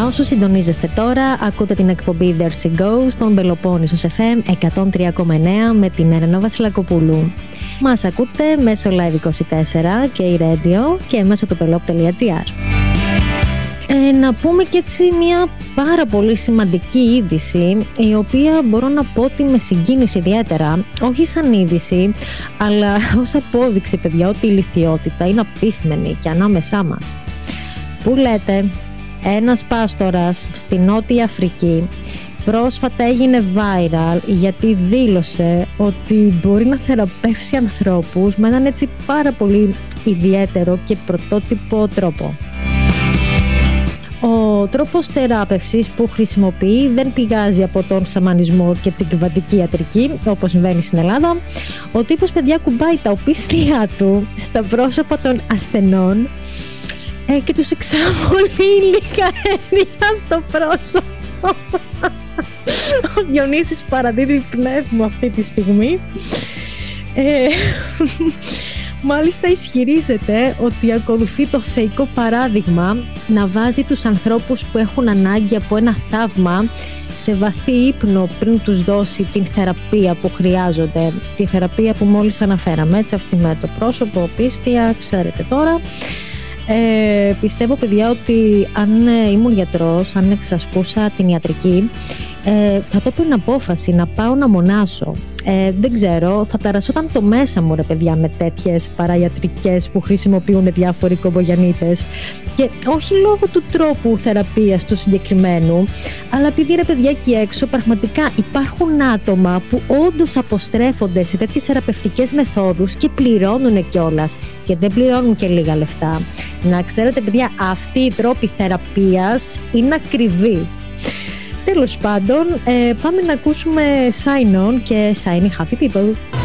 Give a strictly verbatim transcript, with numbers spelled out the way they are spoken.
όσους συντονίζεστε τώρα, ακούτε την εκπομπή There She Goes στον Πελοπόννησος εφ εμ εκατόν τρία κόμμα εννέα με την Έλενα Βασιλακοπούλου. Μας ακούτε μέσω Live είκοσι τέσσερα και η Radio και μέσω του πελόπ τελεία τζι άρ. Ε, να πούμε και έτσι μια πάρα πολύ σημαντική είδηση, η οποία μπορώ να πω ότι με συγκίνησε ιδιαίτερα, όχι σαν είδηση, αλλά ως απόδειξη, παιδιά, ότι η ηλιθιότητα είναι απίθμενη και ανάμεσά μας. Που λέτε, ένας πάστορας στη Νότια Αφρική πρόσφατα έγινε viral γιατί δήλωσε ότι μπορεί να θεραπεύσει ανθρώπους με έναν έτσι πάρα πολύ ιδιαίτερο και πρωτότυπο τρόπο. Ο τρόπος θεράπευσης που χρησιμοποιεί δεν πηγάζει από τον σαμανισμό και την κβαντική ιατρική, όπως συμβαίνει στην Ελλάδα. Ο τύπος, παιδιά, κουμπάει τα οπίστια του στα πρόσωπα των ασθενών ε, και τους εξαβολεί λίγα αέρια στο πρόσωπο. Ο Διονύσης παραδίδει πνεύμα αυτή τη στιγμή. Ε, Μάλιστα ισχυρίζεται ότι ακολουθεί το θεϊκό παράδειγμα να βάζει τους ανθρώπους που έχουν ανάγκη από ένα θαύμα σε βαθύ ύπνο πριν τους δώσει την θεραπεία που χρειάζονται. Τη θεραπεία που μόλις αναφέραμε, έτσι, αυτή με το πρόσωπο, πίστια, ξέρετε τώρα. Ε, πιστεύω, παιδιά, ότι αν ήμουν γιατρός, αν εξασκούσα την ιατρική, ε, θα το έπαιρνα απόφαση να πάω να μονάσω. Ε, δεν ξέρω, θα ταρασσόταν το μέσα μου, ρε παιδιά, με τέτοιες παραϊατρικές που χρησιμοποιούν διάφοροι κομπογιανίτες. Και όχι λόγω του τρόπου θεραπείας του συγκεκριμένου, αλλά επειδή, ρε παιδιά, εκεί έξω πραγματικά υπάρχουν άτομα που όντως αποστρέφονται σε τέτοιες θεραπευτικές μεθόδους και πληρώνουν κιόλας. Και δεν πληρώνουν και λίγα λεφτά. Να ξέρετε, παιδιά, αυτοί οι τρόποι θεραπείας είναι ακριβοί. Τέλος πάντων, ε, πάμε να ακούσουμε Sign On και Shiny Happy People.